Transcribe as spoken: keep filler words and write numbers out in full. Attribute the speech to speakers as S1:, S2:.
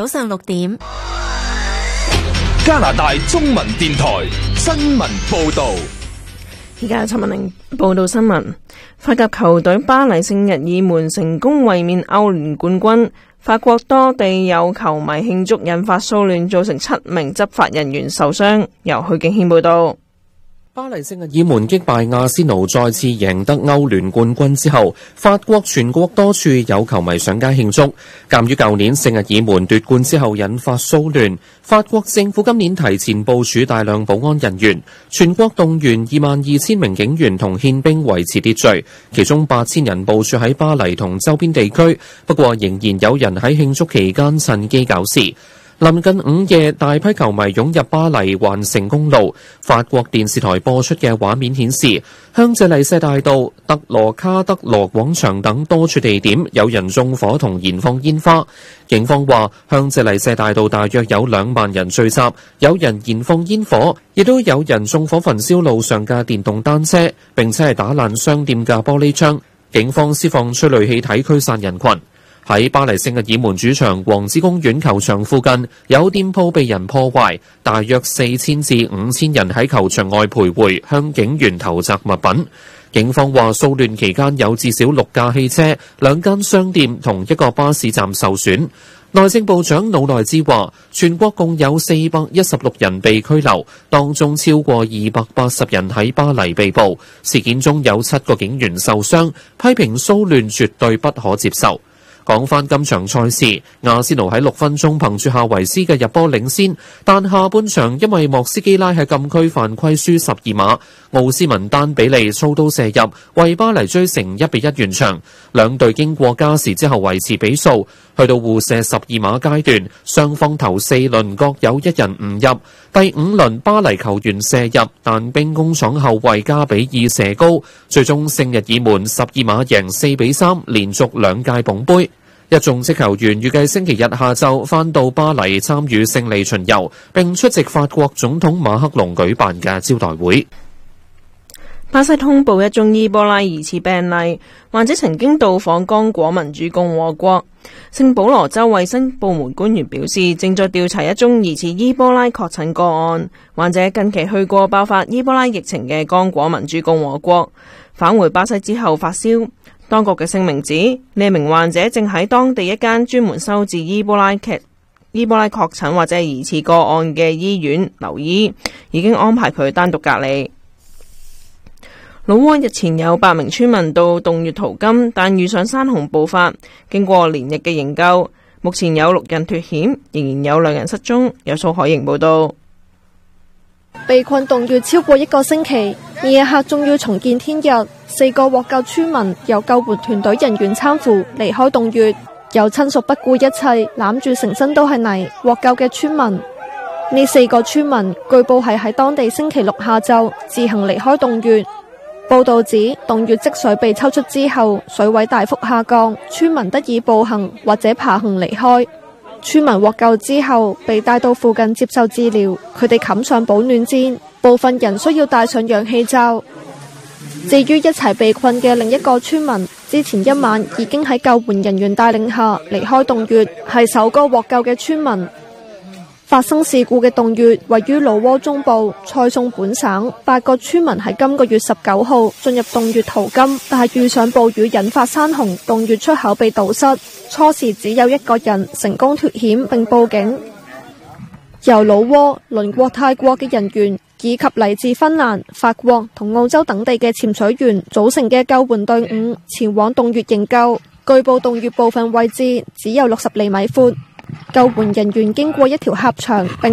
S1: 早上六點。
S2: 加拿大中文電台新聞報道。
S3: 而家陳文玲報道新聞。法甲球隊巴黎聖日耳門成功衛冕歐聯冠軍，法國多地有球迷慶祝，引發騷亂，造成七名執法人員受傷。由許敬軒報道。
S4: 巴黎聖日耳門擊敗阿仙奴，再次贏得歐聯冠軍之後，法國全國多處有球迷上街慶祝。鑑於舊年聖日耳門奪冠之後引發騷亂，法國政府今年提前部署大量保安人員，全國動員二萬二千名警員同憲兵維持秩序，其中八千人部署喺巴黎同周邊地區。不過仍然有人喺慶祝期間趁機搞事。臨近午夜，大批球迷湧入巴黎環城公路。法國電視台播出嘅畫面顯示，香榭麗舍大道、特羅卡德羅廣場等多處地點有人縱火同燃放煙花。警方話，香榭麗舍大道大約有兩萬人聚集，有人燃放煙火，亦都有人縱火焚燒路上嘅電動單車，並且係打爛商店嘅玻璃窗。警方施放催淚氣體驅散人群。喺巴黎聖日耳門主場王子公園球場附近，有店鋪被人破壞，大約四千至五千人喺球場外徘徊，向警員投擲物品。警方話，騷亂期間有至少六架汽車、兩間商店同一個巴士站受損。內政部長魯內茲話，全國共有四百一十六人被拘留，當中超過二百八十人喺巴黎被捕。事件中有七個警員受傷，批評騷亂絕對不可接受。講返今場賽事，阿仙奴喺六分鐘憑住夏維斯嘅入波領先，但下半場因為莫斯基拉喺禁區犯規輸十二碼，奧斯文丹比利操刀射入，為巴黎追成一比一完場。兩隊經過加時之後維持比數，去到互射十二碼階段，雙方頭四輪各有一人唔入。第五輪巴黎球員射入，但兵工廠後衛加比爾射高，最終聖日耳門十二碼贏四比三，連續兩屆捧杯。一眾職球員預計星期日下晝返到巴黎參與勝利巡遊，並出席法國總統馬克龍舉辦嘅招待會。
S3: 巴西通報一宗伊波拉疑似病例，患者曾經到訪剛果民主共和國。聖保羅州衛生部門官員表示，正在調查一宗疑似伊波拉確診個案。患者近期去過爆發伊波拉疫情嘅剛果民主共和國，返回巴西之後發燒。當局嘅聲明指，呢名患者正喺當地一間專門收治伊波拉劇伊波拉確診或者係疑似個案嘅醫院留醫，已經安排佢單獨隔離。老撾日前有八名村民到洞穴淘金，但遇上山洪暴發，經過連日嘅營救，目前有六人脫險，仍然有兩人失蹤。有蘇海瑩報道。
S5: 被困洞穴超過一個星期，夜客終於重見天日。四個獲救村民由救援團隊人員攙扶離開洞穴，有親屬不顧一切攬住成身都係泥獲救嘅村民。呢四個村民據報係喺當地星期六下晝自行離開洞穴。報道指，洞穴積水被抽出之後，水位大幅下降，村民得以步行或者爬行離開。村民獲救之後被帶到附近接受治療，佢哋冚上保暖氈，部分人需要戴上氧氣罩。至於一齊被困嘅另一個村民，之前一晚已經喺救援人員帶領下離開洞穴，係首個獲救嘅村民。發生事故嘅洞穴位於老撾中部塞頌本省，八個村民喺今個月十九號進入洞穴淘金，但係遇上暴雨引發山洪，洞穴出口被堵塞，初時只有一個人成功脫險並報警。由老撾、鄰國泰國嘅人員以及嚟自芬蘭、法國同澳洲等地嘅潛水員組成嘅救援隊伍前往洞穴營救。據報洞穴部分位置只有六十厘米闊，救援人員經過一條狹長並